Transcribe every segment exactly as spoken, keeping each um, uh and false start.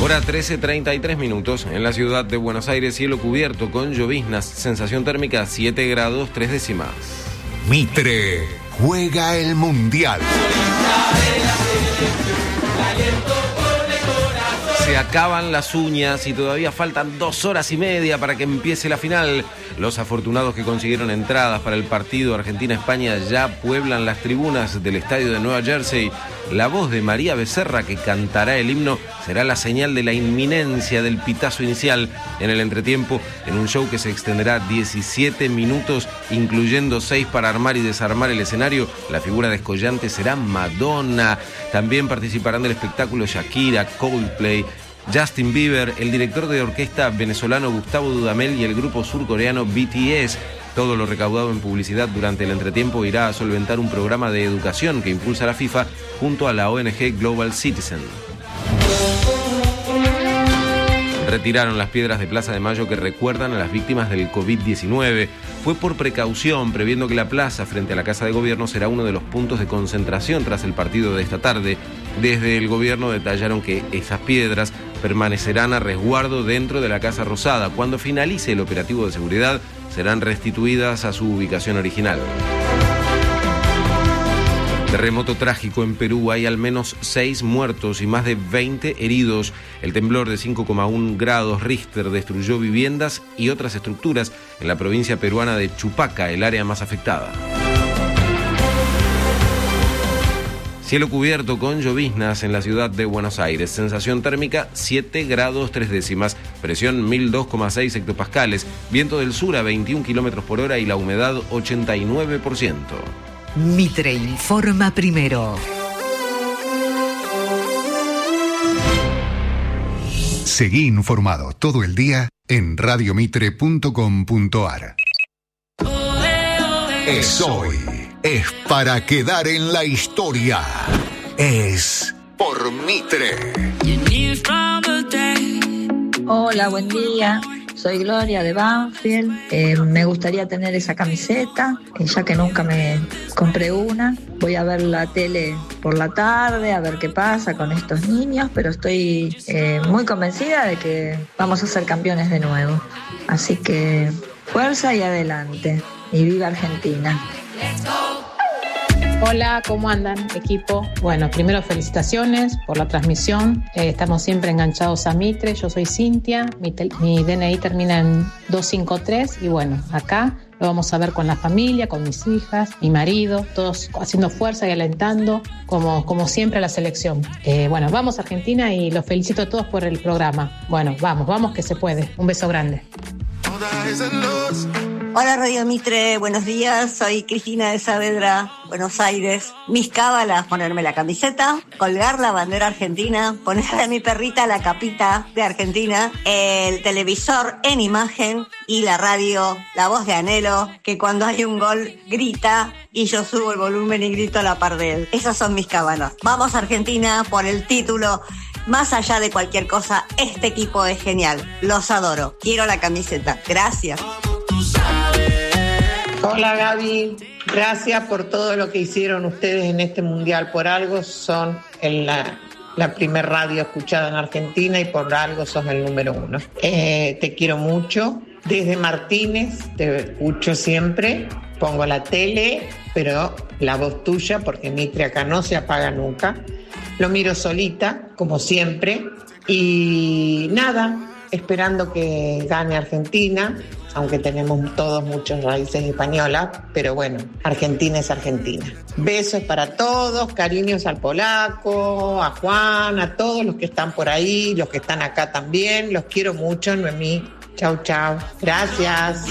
Hora trece treinta y tres minutos. En la ciudad de Buenos Aires, cielo cubierto con lloviznas, sensación térmica siete grados tres décimas. Mitre juega el Mundial. Se acaban las uñas y todavía faltan dos horas y media para que empiece la final. Los afortunados que consiguieron entradas para el partido Argentina-España ya pueblan las tribunas del estadio de Nueva Jersey. La voz de María Becerra, que cantará el himno, será la señal de la inminencia del pitazo inicial en el entretiempo, en un show que se extenderá diecisiete minutos, incluyendo seis para armar y desarmar el escenario. La figura descollante será Madonna. También participarán del espectáculo Shakira, Coldplay, Justin Bieber, el director de orquesta venezolano Gustavo Dudamel y el grupo surcoreano B T S. Todo lo recaudado en publicidad durante el entretiempo irá a solventar un programa de educación que impulsa la FIFA junto a la O N G Global Citizen. Retiraron las piedras de Plaza de Mayo que recuerdan a las víctimas del COVID diecinueve. Fue por precaución, previendo que la plaza frente a la Casa de Gobierno será uno de los puntos de concentración tras el partido de esta tarde. Desde el gobierno detallaron que esas piedras permanecerán a resguardo dentro de la Casa Rosada. Cuando finalice el operativo de seguridad, serán restituidas a su ubicación original. Terremoto trágico en Perú, hay al menos seis muertos y más de veinte heridos. El temblor de cinco coma uno grados Richter destruyó viviendas y otras estructuras en la provincia peruana de Chupaca, el área más afectada. Cielo cubierto con lloviznas en la ciudad de Buenos Aires. Sensación térmica siete grados tres décimas. Presión mil dos coma seis hectopascales. Viento del sur a veintiún kilómetros por hora y la humedad ochenta y nueve por ciento. Mitre informa primero. Seguí informado todo el día en radio mitre punto com punto ar. Es hoy. Es para quedar en la historia. Es por Mitre. Hola, buen día. Soy Gloria de Banfield. Eh, me gustaría tener esa camiseta, eh, ya que nunca me compré una. Voy a ver la tele por la tarde, a ver qué pasa con estos niños, pero estoy eh, muy convencida de que vamos a ser campeones de nuevo. Así que fuerza y adelante. Y viva Argentina. Hola, ¿cómo andan, equipo? Bueno, primero felicitaciones por la transmisión. Eh, estamos siempre enganchados a Mitre. Yo soy Cintia, mi, tel- mi D N I termina en doscientos cincuenta y tres y bueno, acá lo vamos a ver con la familia, con mis hijas, mi marido, todos haciendo fuerza y alentando como, como siempre a la selección. Eh, bueno, vamos a Argentina y los felicito a todos por el programa. Bueno, vamos, vamos que se puede. Un beso grande. Hola Radio Mitre, buenos días, soy Cristina de Saavedra, Buenos Aires. Mis cábalas, ponerme la camiseta, colgar la bandera argentina, ponerle a mi perrita la capita de Argentina, el televisor en imagen y la radio, la voz de Anhelo, que cuando hay un gol grita y yo subo el volumen y grito a la par de él. Esas son mis cábalas. Vamos Argentina por el título. Más allá de cualquier cosa, este equipo es genial. Los adoro. Quiero la camiseta. Gracias. Hola Gaby, gracias por todo lo que hicieron ustedes en este mundial. Por algo son el, la, la primer radio escuchada en Argentina y por algo sos el número uno. Eh, te quiero mucho. Desde Martínez te escucho siempre. Pongo la tele, pero la voz tuya, porque Mitre acá no se apaga nunca. Lo miro solita, como siempre. Y nada, esperando que gane Argentina, aunque tenemos todos muchas raíces españolas, pero bueno, Argentina es Argentina. Besos para todos, cariños al polaco, a Juan, a todos los que están por ahí, los que están acá también. Los quiero mucho, Noemí. Chau, chau. Gracias.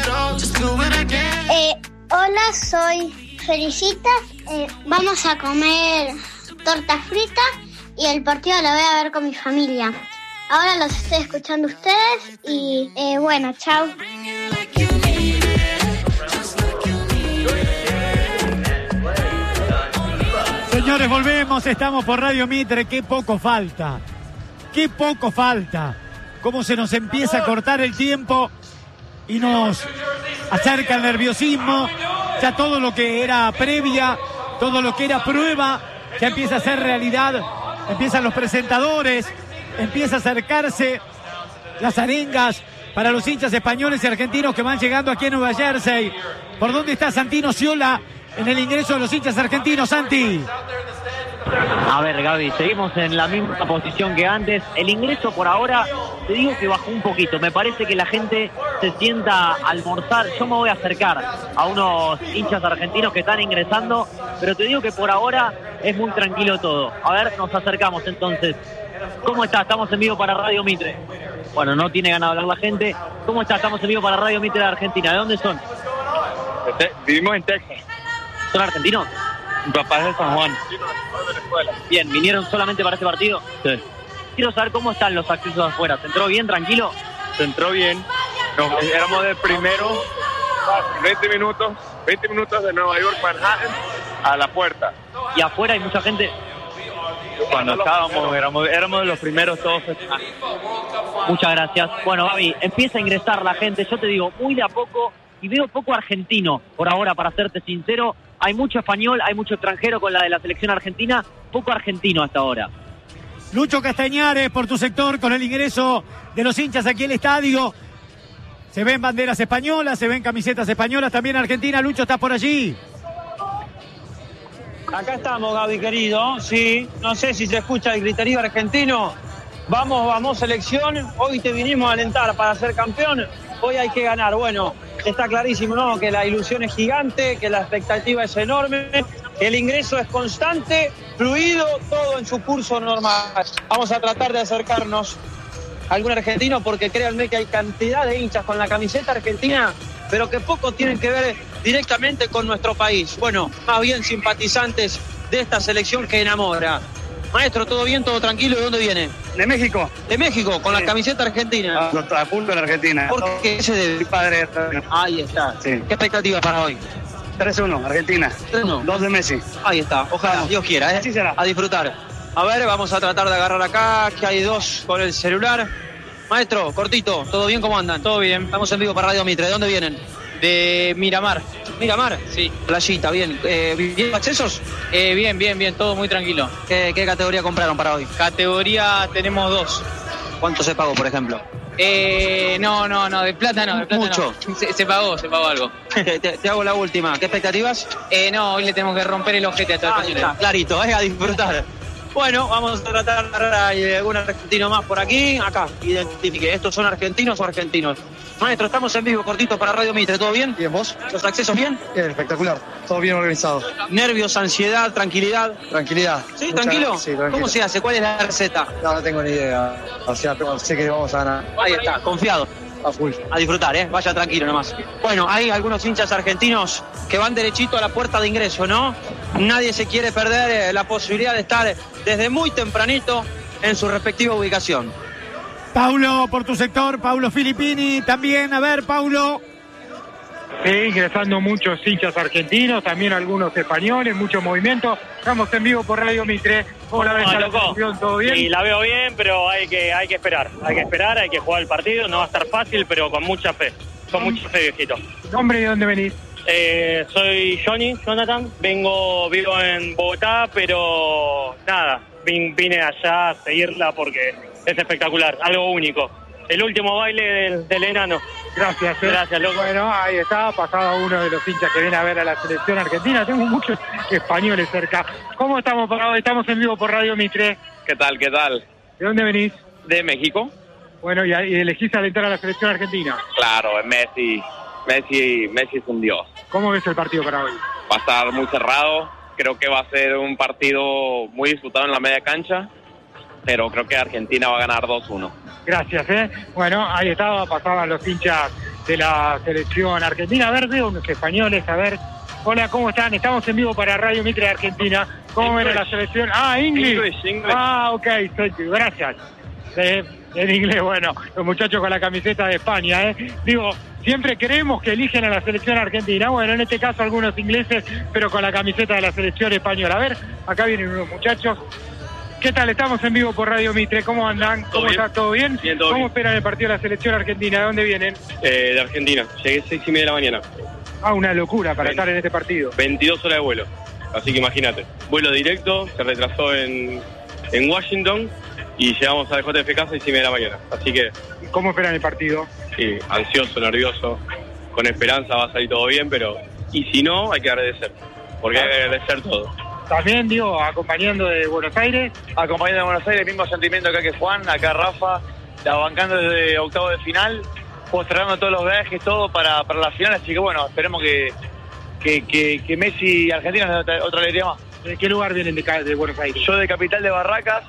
Eh, hola, soy Felicita. Eh, vamos a comer torta frita y el partido lo voy a ver con mi familia. Ahora los estoy escuchando ustedes y eh, bueno, chao. Señores, volvemos, estamos por Radio Mitre. Qué poco falta, qué poco falta. Cómo se nos empieza a cortar el tiempo y nos acerca el nerviosismo. Ya todo lo que era previa, todo lo que era prueba, ya empieza a ser realidad. Empiezan los presentadores, empieza a acercarse las arengas para los hinchas españoles y argentinos que van llegando aquí en Nueva Jersey. ¿Por dónde está Santino Sciola en el ingreso de los hinchas argentinos, Santi? A ver, Gaby, seguimos en la misma posición que antes. El ingreso por ahora, te digo que bajó un poquito. Me parece que la gente se sienta a almorzar. Yo me voy a acercar a unos hinchas argentinos que están ingresando, pero te digo que por ahora es muy tranquilo todo. A ver, nos acercamos entonces. ¿Cómo está? Estamos en vivo para Radio Mitre. Bueno, no tiene ganas de hablar la gente. ¿Cómo está? Estamos en vivo para Radio Mitre de Argentina. ¿De dónde son? Vivimos en Texas. ¿Son argentinos? Mi papá es de San Juan. Bien, ¿vinieron solamente para este partido? Sí. Quiero saber cómo están los accesos afuera. ¿Se entró bien, tranquilo? Se entró bien. Nos, éramos del primero veinte minutos, veinte minutos de Nueva York, Manhattan, a la puerta. ¿Y afuera hay mucha gente? Cuando estábamos, éramos, éramos de los primeros todos. Muchas gracias. Bueno, Gaby, empieza a ingresar la gente. Yo te digo, muy de a poco, y veo poco argentino por ahora, para serte sincero. Hay mucho español, hay mucho extranjero con la de la selección argentina, poco argentino hasta ahora. Lucho Castañares, por tu sector, con el ingreso de los hinchas aquí al estadio. Se ven banderas españolas, se ven camisetas españolas, también Argentina. Lucho, ¿estás por allí? Acá estamos, Gaby, querido. Sí, no sé si se escucha el griterío argentino. Vamos, vamos, selección. Hoy te vinimos a alentar para ser campeón. Hoy hay que ganar. Bueno, está clarísimo, ¿no? Que la ilusión es gigante, que la expectativa es enorme, que el ingreso es constante, fluido, todo en su curso normal. Vamos a tratar de acercarnos a algún argentino, porque créanme que hay cantidad de hinchas con la camiseta argentina, pero que poco tienen que ver directamente con nuestro país. Bueno, más bien simpatizantes de esta selección que enamora. Maestro, ¿todo bien? ¿Todo tranquilo? ¿De dónde viene? De México. De México, con sí. La camiseta argentina. A, a punto en Argentina. ¿Por qué se debe? Mi padre. Ahí está. Sí. ¿Qué expectativas para hoy? tres uno, Argentina. tres uno. Dos de Messi. Ahí está. Ojalá, vamos. Dios quiera, ¿eh? Así será. A disfrutar. A ver, vamos a tratar de agarrar acá, que hay dos con el celular. Maestro, cortito, ¿todo bien? ¿Cómo andan? Todo bien. Estamos en vivo para Radio Mitre. ¿De dónde vienen? De Miramar. ¿Miramar? Sí. Playita, bien. Eh, ¿Bien accesos? Eh, bien, bien, bien, todo muy tranquilo. ¿Qué, ¿Qué categoría compraron para hoy? Categoría tenemos dos. ¿Cuánto se pagó, por ejemplo? Eh, no, no, no, de plata no, de plata Mucho. No. Se, se pagó, se pagó algo. te, te hago la última. ¿Qué expectativas? Eh, no, hoy le tenemos que romper el ojete a todos los españoles. Está, clarito, eh, a disfrutar. Bueno, vamos a tratar de agarrar a algún argentino más por aquí. Acá, identifique. ¿Estos son argentinos o argentinos? Maestro, estamos en vivo, cortito para Radio Mitre. ¿Todo bien? Bien, ¿vos? ¿Los accesos bien? Bien, espectacular. Todo bien organizado. ¿Nervios, ansiedad, tranquilidad? Tranquilidad. ¿Sí? Mucha... ¿Tranquilo? Sí, tranquilo. ¿Cómo se hace? ¿Cuál es la receta? No, no tengo ni idea. O sea, pero sé que vamos a ganar. Ahí está, confiado. A full. A disfrutar, ¿eh? Vaya tranquilo nomás. Bueno, hay algunos hinchas argentinos que van derechito a la puerta de ingreso, ¿no? Nadie se quiere perder la posibilidad de estar desde muy tempranito en su respectiva ubicación. Paulo, por tu sector, Paulo Filippini también. A ver, Paulo. Sí, ingresando muchos hinchas argentinos, también algunos españoles, mucho movimiento. Estamos en vivo por Radio Mitre. ¿Cómo la ves a la selección? ¿Todo bien? Sí, la veo bien, pero hay que hay que esperar. Hay que esperar, hay que jugar el partido. No va a estar fácil, pero con mucha fe. Con mucha fe, viejito. ¿Nombre y de dónde venís? Eh, soy Johnny, Jonathan. Vengo, vivo en Bogotá, pero nada, vine allá a seguirla porque es espectacular, algo único. El último baile del, del enano. Gracias, eh. Gracias, loco. Bueno, ahí está, pasaba uno de los hinchas que viene a ver a la selección argentina. Tengo muchos españoles cerca. ¿Cómo estamos por hoy? Estamos en vivo por Radio Mitre. ¿Qué tal, qué tal? ¿De dónde venís? De México. Bueno, y, y elegís alentar a la selección argentina. Claro, Messi, Messi, Messi es un dios. ¿Cómo ves el partido para hoy? Va a estar muy cerrado. Creo que va a ser un partido muy disputado en la media cancha, pero creo que Argentina va a ganar dos uno. Gracias, ¿eh? Bueno, ahí estaba, pasaban los hinchas de la selección argentina. A ver, veo unos españoles, a ver. Hola, ¿cómo están? Estamos en vivo para Radio Mitre de Argentina. ¿Cómo ven la selección? Ah, English. English, English. Ah, ok, thank you. Gracias. Eh, en inglés, bueno, los muchachos con la camiseta de España, ¿eh? Digo, siempre creemos que eligen a la selección argentina. Bueno, en este caso algunos ingleses, pero con la camiseta de la selección española. A ver, acá vienen unos muchachos. ¿Qué tal? Estamos en vivo por Radio Mitre. ¿Cómo andan? ¿Cómo está? ¿Todo bien? Bien, todo ¿Cómo bien. esperan el partido de la selección argentina? ¿De dónde vienen? Eh, de Argentina. Llegué seis y media de la mañana. Ah, una locura para estar en este partido. veintidós horas de vuelo. Así que imagínate. Vuelo directo, se retrasó en, en Washington y llegamos al J F K a seis y media de la mañana. Así que... ¿Cómo esperan el partido? Sí, ansioso, nervioso, con esperanza va a salir todo bien, pero... Y si no, hay que agradecer, porque hay que agradecer todo. También, digo, acompañando de Buenos Aires. Acompañando de Buenos Aires, mismo sentimiento acá que Juan, acá Rafa, la bancando desde octavo de final, postergando todos los viajes, todo para, para la final, así que bueno, esperemos que, que, que, que Messi y Argentina nos dé otra, otra alegría más. ¿De qué lugar vienen de, de Buenos Aires? Yo de Capital de Barracas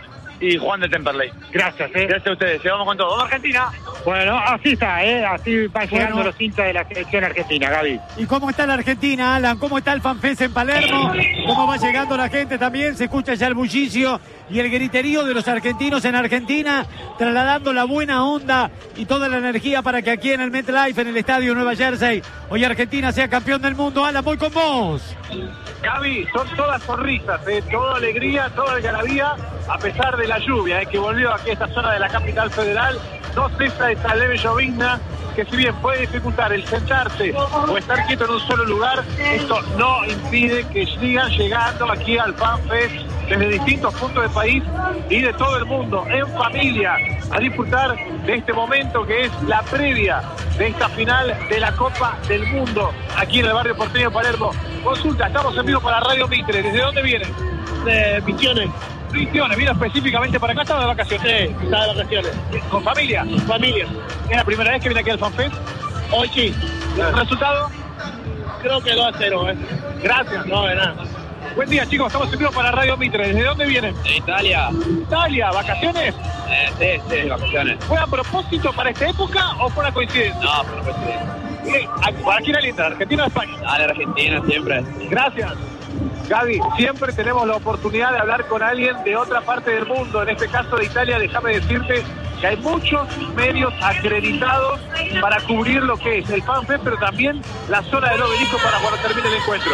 y Juan de Temperley. Gracias, eh. Gracias a ustedes, llegamos con todo. ¡Vamos Argentina! Bueno, así está, eh. Así van llegando Bueno. los hinchas de la selección argentina, Gaby. ¿Y cómo está la Argentina, Alan? ¿Cómo está el FanFest en Palermo? ¿Cómo va llegando la gente también? Se escucha ya el bullicio y el griterío de los argentinos en Argentina, trasladando la buena onda y toda la energía para que aquí en el MetLife, en el Estadio Nueva Jersey, hoy Argentina sea campeón del mundo. Alan, voy con vos. Gaby, son todas sonrisas, ¿eh? Toda alegría, toda algarabía, a pesar de la lluvia, ¿eh? Que volvió aquí a esta zona de la capital federal. No cesa esta leve llovizna que, si bien puede dificultar el sentarse o estar quieto en un solo lugar, esto no impide que sigan llegando aquí al FanFest desde distintos puntos del país y de todo el mundo, en familia, a disfrutar de este momento que es la previa de esta final de la Copa del Mundo aquí en el barrio porteño de Palermo. Consulta, estamos en vivo para Radio Mitre. ¿Desde dónde vienen? De Misiones. Misiones, ¿vino específicamente para acá? ¿Estaba de vacaciones? Sí, está de vacaciones. ¿Con familia? Familia. ¿Es la primera vez que viene aquí al FanFest? Hoy sí. ¿El resultado? Creo que dos a cero, ¿eh? Gracias. No, de nada. Buen día, chicos. Estamos en vivo para Radio Mitre. ¿Desde dónde vienen? De Italia. Italia. ¿Vacaciones? Eh, sí, sí, vacaciones. ¿Fue a propósito para esta época o fue una coincidencia? No, por coincidencia. Sí, ¿para quién alienta? ¿Argentina o España? Dale, Argentina, siempre. Gracias. Gaby, siempre tenemos la oportunidad de hablar con alguien de otra parte del mundo, en este caso de Italia. Déjame decirte que hay muchos medios acreditados para cubrir lo que es el FanFest, pero también la zona del obelisco para cuando termine el encuentro.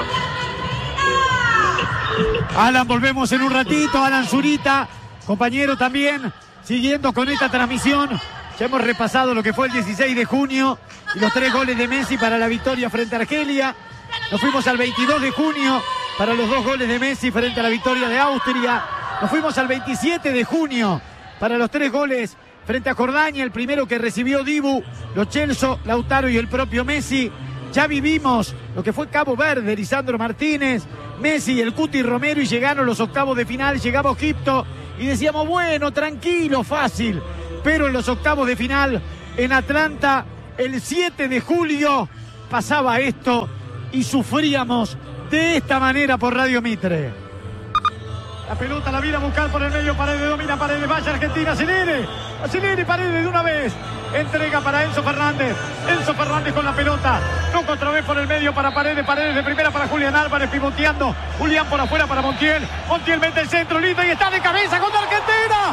Alan, volvemos en un ratito. Alan Zurita, compañero también, siguiendo con esta transmisión. Ya hemos repasado lo que fue el dieciséis de junio y los tres goles de Messi para la victoria frente a Argelia. Nos fuimos al veintidós de junio para los dos goles de Messi frente a la victoria de Austria. Nos fuimos al veintisiete de junio para los tres goles frente a Jordania. El primero que recibió Dibu, Lo Celso, Lautaro y el propio Messi. Ya vivimos lo que fue Cabo Verde, Lisandro Martínez, Messi y el Cuti Romero, y llegaron los octavos de final. Llegaba Egipto y decíamos, bueno, tranquilo, fácil. Pero en los octavos de final, en Atlanta, el siete de julio, pasaba esto y sufríamos de esta manera por Radio Mitre. La pelota la viene a buscar por el medio, Paredes domina, Paredes, vaya Argentina, acelere, acelere Paredes de una vez. Entrega para Enzo Fernández, Enzo Fernández con la pelota, toca otra vez por el medio para Paredes, Paredes de primera para Julián Álvarez, pivoteando, Julián por afuera para Montiel, Montiel mete el centro, lindo, y está de cabeza contra Argentina.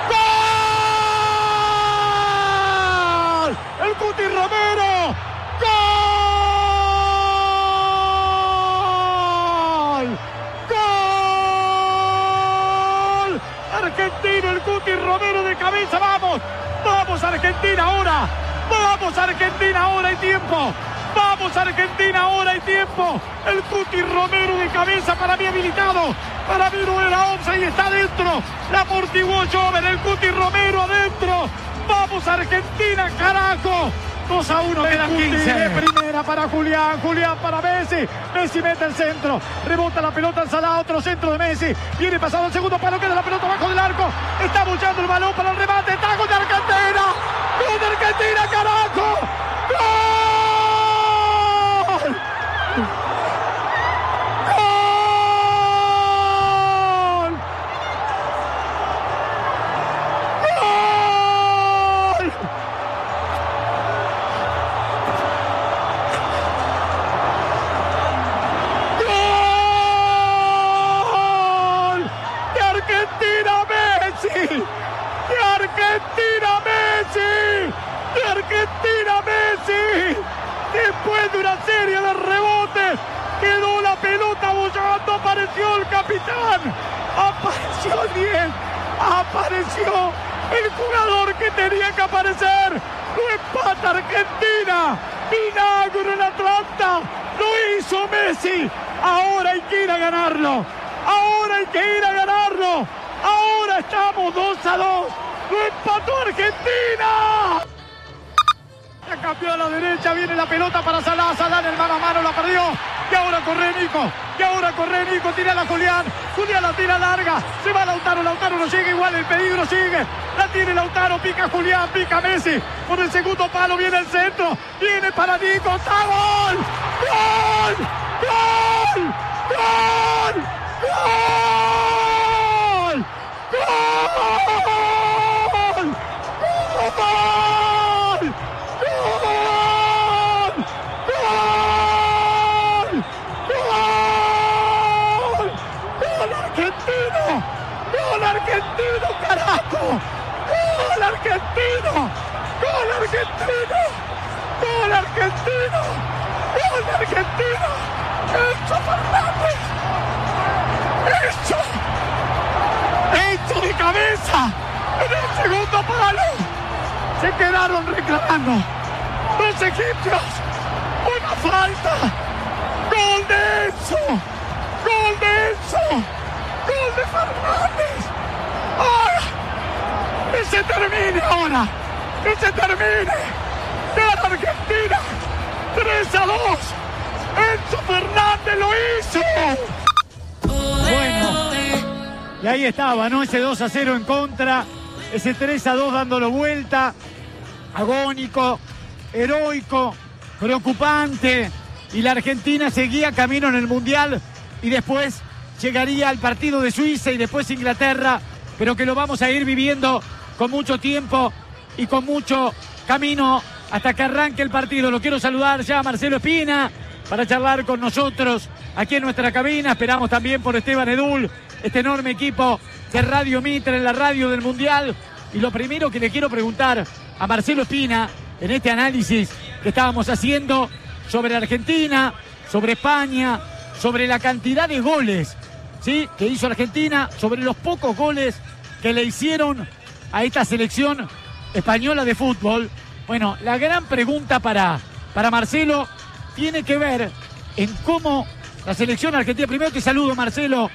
¡Gol! El Cuti Romero, ¡gol! ¡Gol! Argentina, el Cuti Romero de cabeza, vamos, vamos Argentina ahora, vamos Argentina ahora, hay tiempo, vamos Argentina ahora, hay tiempo, el Cuti Romero de cabeza, para mí habilitado, para mí no era once y está adentro, la amortiguó Joven, el Cuti Romero adentro, vamos Argentina, carajo. dos a uno, quedan quince. De primera para Julián, Julián para Messi. Messi mete el centro, rebota la pelota al Salah, otro centro de Messi. Viene pasado el segundo palo, queda la pelota abajo del arco. Está bullando el balón para el remate. ¡Está gol de Argentina! ¡Gol de Argentina, carajo! ¡Gol! ¡De Argentina Messi! ¡De Argentina Messi! Después de una serie de rebotes, quedó la pelota bollando, apareció el capitán, apareció el diez, apareció el jugador que tenía que aparecer, lo empata Argentina, milagro en Atlanta, lo hizo Messi, ahora hay que ir a ganarlo, ahora hay que ir a ganarlo, ahora ahora estamos dos a dos. ¡Lo empató Argentina! Ya cambió a la derecha, viene la pelota para Salah. Salah en el mano a mano, la perdió. Y ahora corre Nico. Y ahora corre Nico, tira la Julián. Julián la tira larga. Se va Lautaro, Lautaro no llega igual, el peligro sigue. La tiene Lautaro, pica Julián, pica Messi. Por el segundo palo viene el centro. Viene para Nico, ¡está gol! ¡Gol! ¡Gol! ¡Gol! ¡Gol! ¡Gol! ¡Gol! ¡Gol argentino, carajo! ¡Gol argentino! ¡Gol argentino! ¡Gol argentino! ¡Gol argentino! ¡Enzo Fernández! ¡Enzo! ¡Enzo de cabeza! ¡En el segundo palo! Se quedaron reclamando los egipcios. ¡Una falta! ¡Gol de Enzo! ¡Gol de Enzo! ¡Gol de Fernández! ¡Ahora! ¡Que se termine ahora! ¡Que se termine! ¡Gana Argentina! ¡tres a dos! ¡Enzo Fernández lo hizo! Bueno, y ahí estaba, ¿no? Ese dos a cero en contra, ese tres a dos dándolo vuelta, agónico, heroico, preocupante, y la Argentina seguía camino en el Mundial, y después llegaría al partido de Suiza y después Inglaterra, pero que lo vamos a ir viviendo con mucho tiempo y con mucho camino hasta que arranque el partido. Lo quiero saludar ya a Marcelo Espina para charlar con nosotros aquí en nuestra cabina. Esperamos también por Esteban Edul, este enorme equipo de Radio Mitre en la radio del Mundial. Y lo primero que le quiero preguntar a Marcelo Espina en este análisis que estábamos haciendo sobre Argentina, sobre España, sobre la cantidad de goles, ¿sí?, que hizo Argentina, sobre los pocos goles que le hicieron a esta selección española de fútbol. Bueno, la gran pregunta para, para Marcelo tiene que ver en cómo la selección argentina... Primero te saludo, Marcelo.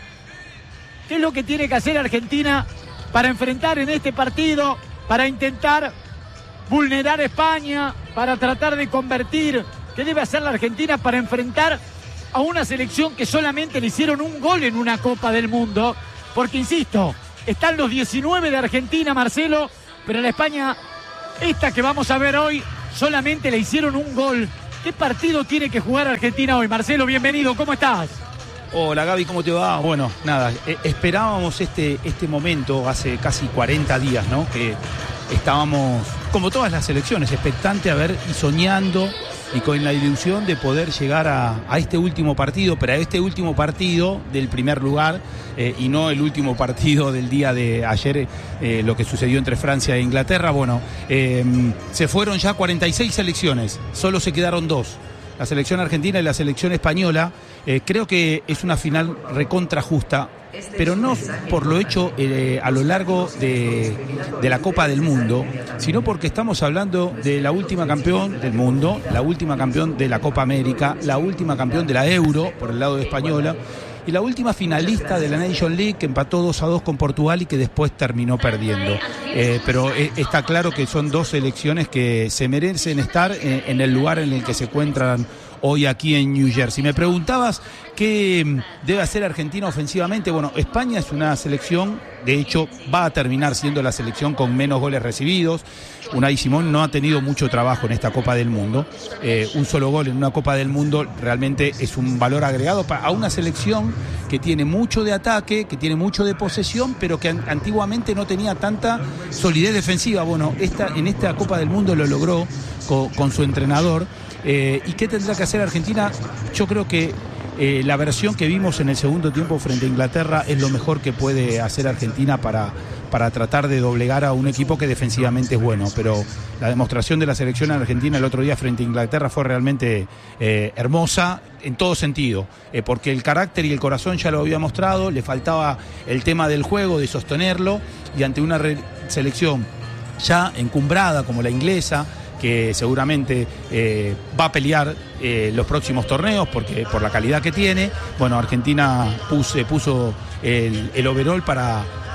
¿Qué es lo que tiene que hacer Argentina para enfrentar en este partido, para intentar vulnerar a España, para tratar de convertir? ¿Qué debe hacer la Argentina para enfrentar a una selección que solamente le hicieron un gol en una Copa del Mundo? Porque, insisto, están los diecinueve de Argentina, Marcelo, pero la España, esta que vamos a ver hoy, solamente le hicieron un gol. ¿Qué partido tiene que jugar Argentina hoy? Marcelo, bienvenido, ¿cómo estás? Hola Gaby, ¿cómo te va? Bueno, nada, eh, esperábamos este, este momento hace casi cuarenta días, ¿no? Que estábamos, como todas las selecciones, expectantes a ver y soñando y con la ilusión de poder llegar a, a este último partido, pero a este último partido del primer lugar eh, y no el último partido del día de ayer, eh, lo que sucedió entre Francia e Inglaterra. Bueno, eh, se fueron ya cuarenta y seis selecciones, solo se quedaron dos, la selección argentina y la selección española. Eh, creo que es una final recontra justa, pero no por lo hecho eh, a lo largo de, de la Copa del Mundo, sino porque estamos hablando de la última campeón del mundo, la última campeón de la Copa América, la última campeón de la Euro por el lado de Española y la última finalista de la Nation League, que empató dos a dos con Portugal y que después terminó perdiendo. Eh, pero eh, está claro que son dos selecciones que se merecen estar en, en el lugar en el que se encuentran hoy aquí en New Jersey. Me preguntabas qué debe hacer Argentina ofensivamente. Bueno, España es una selección, de hecho va a terminar siendo la selección con menos goles recibidos. Unai Simón no ha tenido mucho trabajo en esta Copa del Mundo. Eh, un solo gol en una Copa del Mundo realmente es un valor agregado a una selección que tiene mucho de ataque, que tiene mucho de posesión, pero que antiguamente no tenía tanta solidez defensiva. Bueno, esta, en esta Copa del Mundo lo logró con, con su entrenador. Eh, ¿Y qué tendrá que hacer Argentina? Yo creo que eh, la versión que vimos en el segundo tiempo frente a Inglaterra es lo mejor que puede hacer Argentina para, para tratar de doblegar a un equipo que defensivamente es bueno. Pero la demostración de la selección argentina el otro día frente a Inglaterra fue realmente eh, hermosa en todo sentido, eh, porque el carácter y el corazón ya lo había mostrado, le faltaba el tema del juego, de sostenerlo, y ante una re- selección ya encumbrada como la inglesa, que seguramente eh, va a pelear eh, los próximos torneos porque por la calidad que tiene. Bueno, Argentina puso, puso el, el overall para,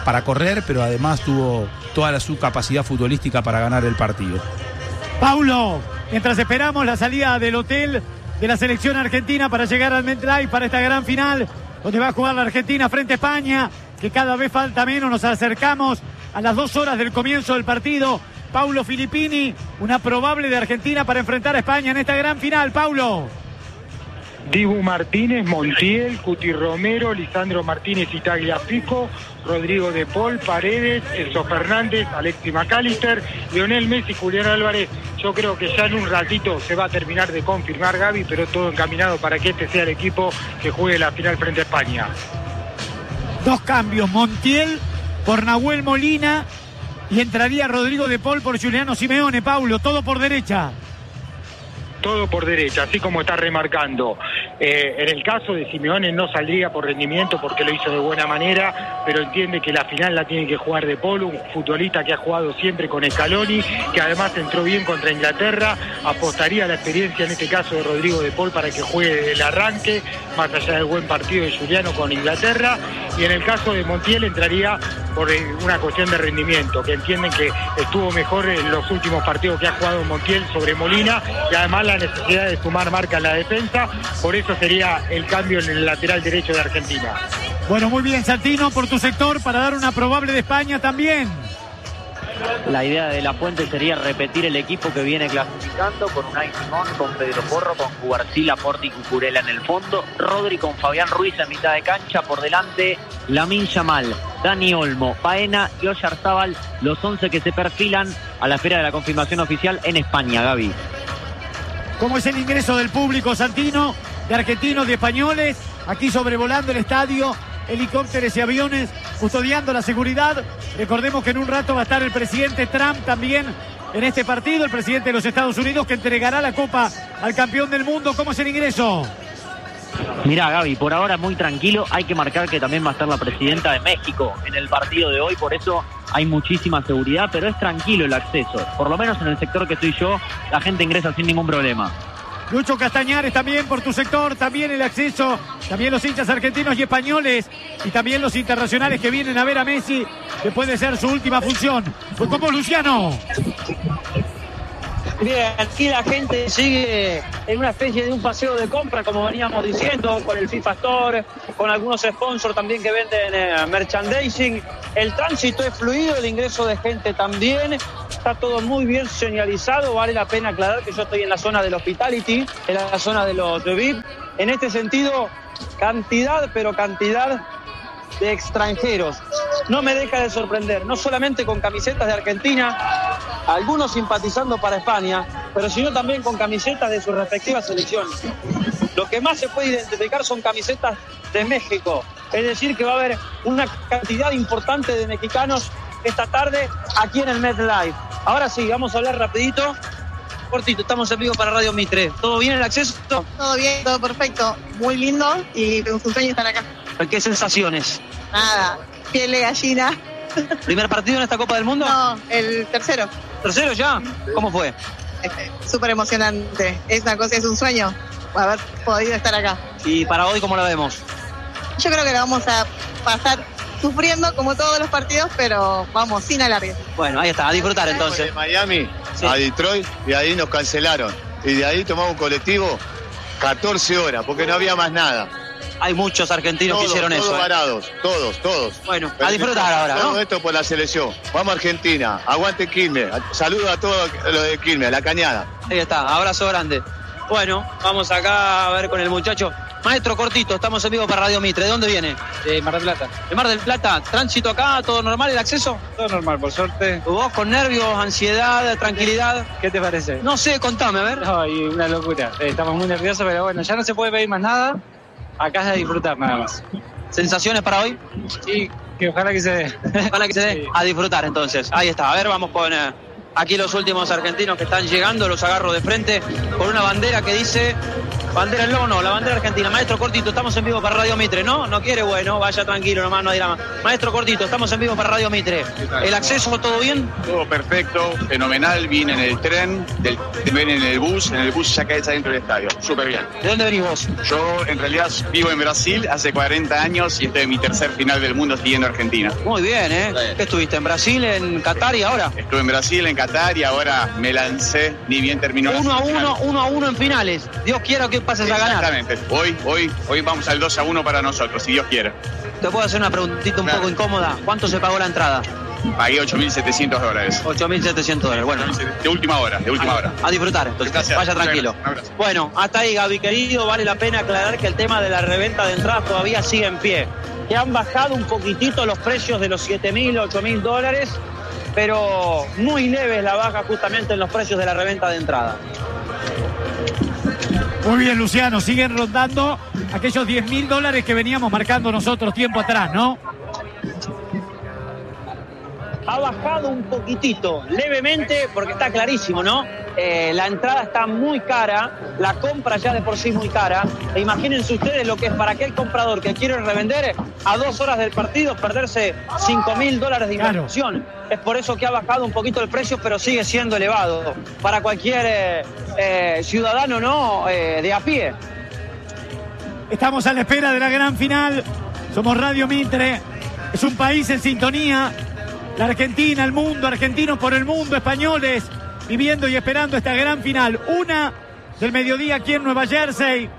para correr, pero además tuvo toda la, su capacidad futbolística para ganar el partido. Paulo, mientras esperamos la salida del hotel de la selección argentina para llegar al MetLife para esta gran final, donde va a jugar la Argentina frente a España, que cada vez falta menos, nos acercamos a las dos horas del comienzo del partido. Paulo Filippini, una probable de Argentina para enfrentar a España en esta gran final. Paulo. Dibu Martínez, Montiel, Cuti Romero, Lisandro Martínez y Tagliafico, Rodrigo de Paul, Paredes, Enzo Fernández, Alexis McAllister, Lionel Messi, Julián Álvarez. Yo creo que ya en un ratito se va a terminar de confirmar, Gaby, pero todo encaminado para que este sea el equipo que juegue la final frente a España. Dos cambios, Montiel por Nahuel Molina y entraría Rodrigo de Paul por Giuliano Simeone. Paulo, todo por derecha. Todo por derecha, así como está remarcando. Eh, en el caso de Simeone no saldría por rendimiento porque lo hizo de buena manera, pero entiende que la final la tiene que jugar De Paul, un futbolista que ha jugado siempre con Scaloni, que además entró bien contra Inglaterra. Apostaría a la experiencia en este caso de Rodrigo De Paul para que juegue el arranque, más allá del buen partido de Giuliano con Inglaterra. Y en el caso de Montiel entraría por una cuestión de rendimiento, que entienden que estuvo mejor en los últimos partidos que ha jugado Montiel sobre Molina, y además la necesidad de sumar marca en la defensa. Por eso sería el cambio en el lateral derecho de Argentina. Bueno, muy bien, Santino, por tu sector, para dar una probable de España también. La idea de La Fuente sería repetir el equipo que viene clasificando con Unai Simón, con Pedro Porro, con Cubarsí, Laporte y Cucurella en el fondo, Rodri con Fabián Ruiz en mitad de cancha, por delante Lamine Yamal, Dani Olmo, Baena y Oyarzábal, los once que se perfilan a la espera de la confirmación oficial en España, Gaby. ¿Cómo es el ingreso del público, Santino? De argentinos, de españoles, aquí sobrevolando el estadio, helicópteros y aviones, custodiando la seguridad. Recordemos que en un rato va a estar el presidente Trump también en este partido, el presidente de los Estados Unidos, que entregará la copa al campeón del mundo. ¿Cómo es el ingreso? Mirá, Gaby, por ahora muy tranquilo. Hay que marcar que también va a estar la presidenta de México en el partido de hoy, por eso hay muchísima seguridad, pero es tranquilo el acceso. Por lo menos en el sector que estoy yo, la gente ingresa sin ningún problema. Lucho Castañares también por tu sector, también el acceso, también los hinchas argentinos y españoles, y también los internacionales que vienen a ver a Messi, que puede ser su última función. Pues como Luciano. Bien, aquí la gente sigue en una especie de un paseo de compra, como veníamos diciendo, con el FIFA Store, con algunos sponsors también que venden eh, merchandising. El tránsito es fluido, el ingreso de gente también. Está todo muy bien señalizado. Vale la pena aclarar que yo estoy en la zona del hospitality, en la zona de los de V I P. En este sentido, cantidad, pero cantidad de extranjeros. No me deja de sorprender, no solamente con camisetas de Argentina, algunos simpatizando para España, pero sino también con camisetas de sus respectivas selecciones. Lo que más se puede identificar son camisetas de México, es decir que va a haber una cantidad importante de mexicanos esta tarde aquí en el MetLife. Ahora sí, vamos a hablar rapidito. Cortito, estamos en vivo para Radio Mitre. ¿Todo bien el acceso? Todo bien, todo perfecto. Muy lindo y es un sueño estar acá. ¿Qué sensaciones? Nada, piel de gallina. ¿Primer partido en esta Copa del Mundo? No, el tercero. ¿Tercero ya? ¿Cómo fue? Súper emocionante. Es una cosa, es un sueño haber podido estar acá. ¿Y para hoy cómo la vemos? Yo creo que la vamos a pasar sufriendo como todos los partidos, pero vamos, sin alargue. Bueno, ahí está, a disfrutar entonces. De Miami sí. a Detroit y ahí nos cancelaron. Y de ahí tomamos un colectivo catorce horas, porque no había más nada. Hay muchos argentinos todos, que hicieron todos eso. Todos varados, ¿eh? todos, todos. Bueno, pero a disfrutar ahora, ¿no? Todo esto por la selección. Vamos a Argentina, aguante Quilmes. Saludos a todos los de Quilmes, la cañada. Ahí está, abrazo grande. Bueno, vamos acá a ver con el muchacho. Maestro, cortito, estamos en vivo para Radio Mitre. ¿De dónde viene? De Mar del Plata. De Mar del Plata. ¿Tránsito acá? ¿Todo normal el acceso? Todo normal, por suerte. ¿Vos con nervios, ansiedad, tranquilidad? ¿Qué te parece? No sé, contame, a ver. No, y una locura. Estamos muy nerviosos, pero bueno, ya no se puede pedir más nada. Acá es de disfrutar nada más. ¿Sensaciones para hoy? Sí, que ojalá que se dé. Ojalá que se dé. Sí. A disfrutar entonces. Ahí está. A ver, vamos con eh, aquí los últimos argentinos que están llegando. Los agarro de frente con una bandera que dice Bandera en lobo no, la bandera argentina. Maestro Cortito, estamos en vivo para Radio Mitre, ¿no? No quiere, bueno, vaya tranquilo nomás, no dirá más. Maestro Cortito, estamos en vivo para Radio Mitre. ¿El acceso todo bien? Todo perfecto, fenomenal, vine en el tren, del, vine en el bus, en el bus ya caes adentro del estadio, súper bien. ¿De dónde venís vos? Yo en realidad vivo en Brasil hace cuarenta años y este es mi tercer final del mundo siguiendo a Argentina. Muy bien, ¿eh? ¿Qué estuviste? ¿En Brasil, en Qatar y ahora? Estuve en Brasil, en Qatar y ahora me lancé, ni bien terminó la Uno a uno, uno a uno en finales. Dios quiera que pases a ganar. Exactamente. Hoy, hoy, hoy vamos al dos a uno para nosotros, si Dios quiere. Te puedo hacer una preguntita un claro. poco incómoda. ¿Cuánto se pagó la entrada? Pagué ocho mil setecientos dólares. ocho mil setecientos dólares, bueno. De última hora, de última a, hora. A disfrutar, entonces. Gracias. Vaya tranquilo. Bueno, hasta ahí, Gaby, querido. Vale la pena aclarar que el tema de la reventa de entradas todavía sigue en pie. Que han bajado un poquitito los precios de los siete mil, ocho mil dólares, pero muy leve es la baja justamente en los precios de la reventa de entrada. Muy bien, Luciano, siguen rondando aquellos diez mil dólares que veníamos marcando nosotros tiempo atrás, ¿no? Ha bajado un poquitito, levemente, porque está clarísimo, ¿no? Eh, la entrada está muy cara, la compra ya de por sí muy cara. E imagínense ustedes lo que es para aquel comprador que quiere revender a dos horas del partido, perderse cinco mil dólares de inversión. Claro. Es por eso que ha bajado un poquito el precio, pero sigue siendo elevado para cualquier eh, eh, ciudadano, ¿no? Eh, de a pie. Estamos a la espera de la gran final. Somos Radio Mitre. Es un país en sintonía. La Argentina, el mundo, argentinos por el mundo, españoles, viviendo y esperando esta gran final. Una del mediodía aquí en Nueva Jersey.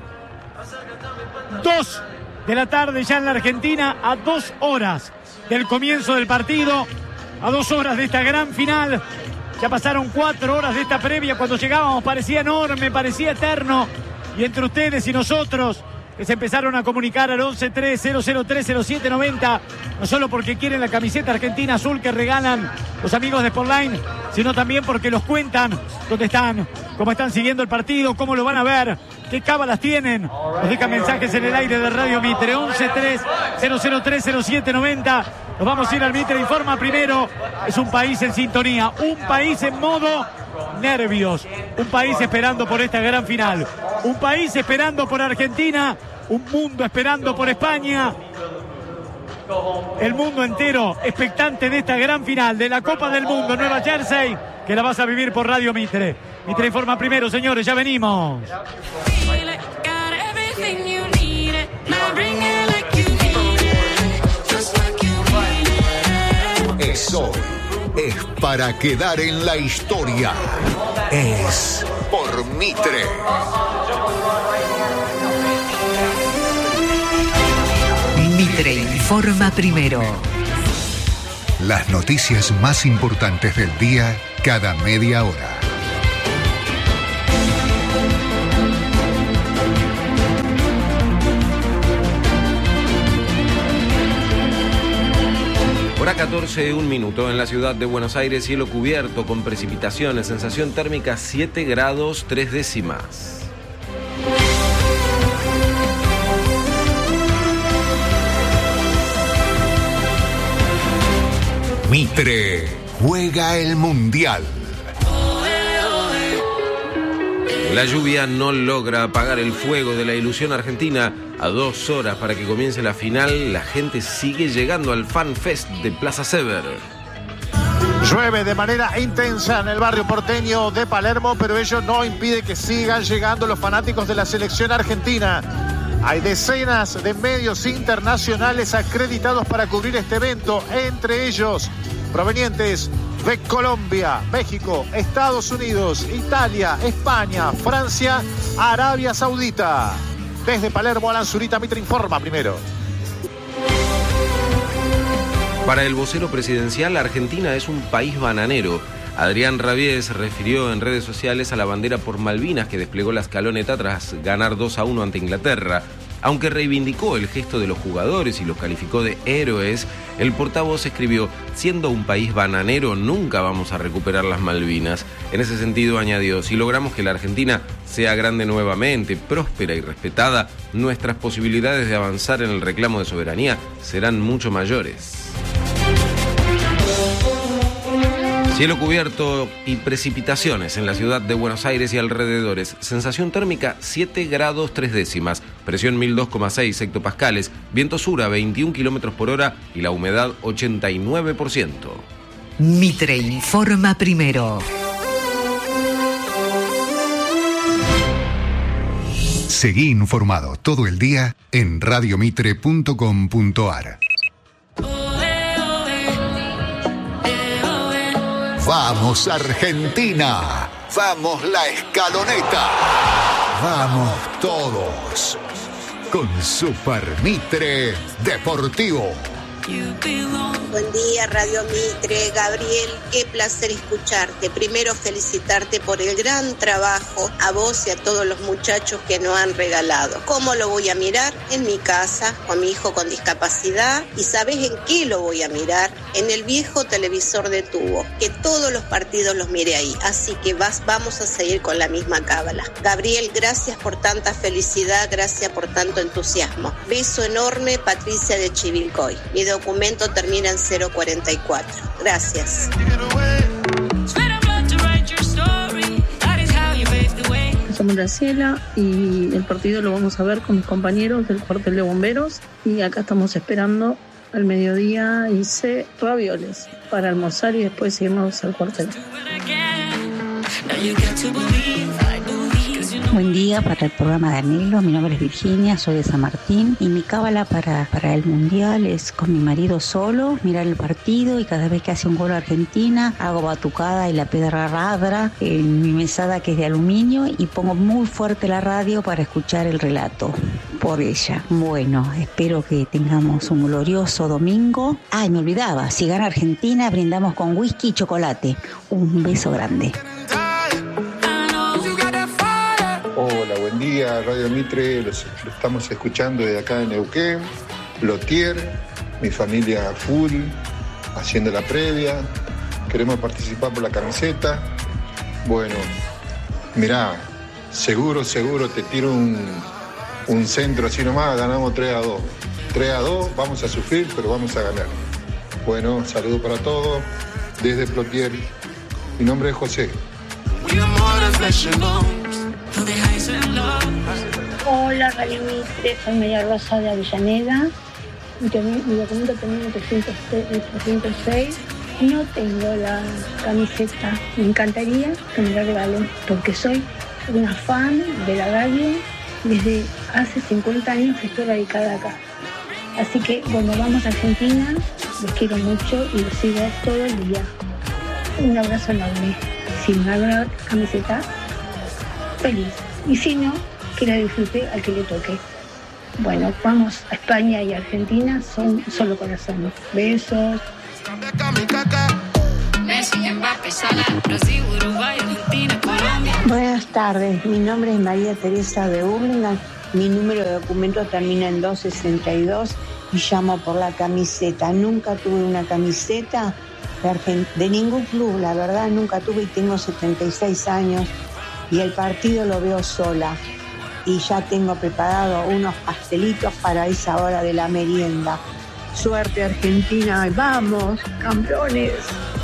Dos de la tarde ya en la Argentina, a dos horas del comienzo del partido, a dos horas de esta gran final. Ya pasaron cuatro horas de esta previa. Cuando llegábamos parecía enorme, parecía eterno. Y entre ustedes y nosotros, que se empezaron a comunicar al once tres cero cero tres cero siete noventa, no solo porque quieren la camiseta argentina azul que regalan los amigos de Sportline, sino también porque los cuentan dónde están, cómo están siguiendo el partido, cómo lo van a ver, qué cábalas tienen. Nos dejan mensajes en el aire de Radio Mitre, once tres cero cero tres cero siete noventa. Nos vamos a ir al Mitre Informa primero. Es un país en sintonía, un país en modo nervios, un país esperando por esta gran final, un país esperando por Argentina, un mundo esperando por España, el mundo entero expectante de esta gran final de la Copa del Mundo en Nueva Jersey, que la vas a vivir por Radio Mitre. Mitre Informa primero, señores, ya venimos. Es hoy. Es para quedar en la historia. Es por Mitre. Mitre Informa primero. Las noticias más importantes del día cada media hora. Hora catorce, un minuto en la ciudad de Buenos Aires, cielo cubierto con precipitaciones, sensación térmica siete grados tres décimas. Mitre juega el Mundial. La lluvia no logra apagar el fuego de la ilusión argentina. A dos horas para que comience la final, la gente sigue llegando al Fan Fest de Plaza Sever. Llueve de manera intensa en el barrio porteño de Palermo, pero ello no impide que sigan llegando los fanáticos de la selección argentina. Hay decenas de medios internacionales acreditados para cubrir este evento, entre ellos provenientes de Colombia, México, Estados Unidos, Italia, España, Francia, Arabia Saudita. Desde Palermo, Alan Zurita, Mitre Informa primero. Para el vocero presidencial, Argentina es un país bananero. Adrián Rabiés se refirió en redes sociales a la bandera por Malvinas que desplegó la escaloneta tras ganar dos a uno ante Inglaterra. Aunque reivindicó el gesto de los jugadores y los calificó de héroes, el portavoz escribió: siendo un país bananero nunca vamos a recuperar las Malvinas. En ese sentido añadió: si logramos que la Argentina sea grande nuevamente, próspera y respetada, nuestras posibilidades de avanzar en el reclamo de soberanía serán mucho mayores. Cielo cubierto y precipitaciones en la ciudad de Buenos Aires y alrededores. Sensación térmica siete grados tres décimas. Presión mil dos coma seis hectopascales. Viento sur a veintiún kilómetros por hora y la humedad ochenta y nueve por ciento. Mitre informa primero. Seguí informado todo el día en radio mitre punto com punto ar. Vamos Argentina, vamos la escaloneta, vamos todos con Super Mitre Deportivo. Buen día, Radio Mitre. Gabriel, qué placer escucharte. Primero, felicitarte por el gran trabajo a vos y a todos los muchachos que nos han regalado. ¿Cómo lo voy a mirar? En mi casa, con mi hijo con discapacidad. ¿Y sabés en qué lo voy a mirar? En el viejo televisor de tubo, que todos los partidos los mire ahí. Así que vas, vamos a seguir con la misma cábala. Gabriel, gracias por tanta felicidad, gracias por tanto entusiasmo. Beso enorme, Patricia de Chivilcoy. Mi documento termina en cero cuarenta y cuatro. Gracias. Somos Graciela y el partido lo vamos a ver con mis compañeros del cuartel de bomberos y acá estamos esperando al mediodía. Hice ravioles para almorzar y después irnos al cuartel. Buen día para el programa de Anhelo. Mi nombre es Virginia, soy de San Martín y mi cábala para, para el mundial es con mi marido solo, mirar el partido y cada vez que hace un gol Argentina hago batucada y la pedra radra en mi mesada que es de aluminio y pongo muy fuerte la radio para escuchar el relato por ella. Bueno, espero que tengamos un glorioso domingo. Ay, me olvidaba, si gana Argentina brindamos con whisky y chocolate. Un beso grande. Hola, buen día, Radio Mitre, los, lo estamos escuchando desde acá en Neuquén, Lotier, mi familia full, haciendo la previa, queremos participar por la camiseta. Bueno, mirá, seguro, seguro te tiro un, un centro así nomás, ganamos tres a dos. tres a dos, vamos a sufrir, pero vamos a ganar. Bueno, saludo para todos, desde Plotier, mi nombre es José. Hola, Radio Mitre, soy María Rosa de Avellaneda. Mi, mi documento termina trescientos seis. No tengo la camiseta. Me encantaría que me la regalen porque soy una fan de la radio desde hace cincuenta años que estoy radicada acá. Así que cuando vamos a Argentina, los quiero mucho y los sigo todo el día. Un abrazo enorme. Si me dan la camiseta, feliz. Y si no, que la disfrute al que le toque. Bueno, vamos a España y Argentina, son solo corazones. Besos. Buenas tardes, mi nombre es María Teresa de Hurlingham, mi número de documento termina en doscientos sesenta y dos y llamo por la camiseta. Nunca tuve una camiseta de, Argent- de ningún club, la verdad nunca tuve y tengo setenta y seis años y el partido lo veo sola y ya tengo preparado unos pastelitos para esa hora de la merienda. Suerte Argentina, vamos, campeones.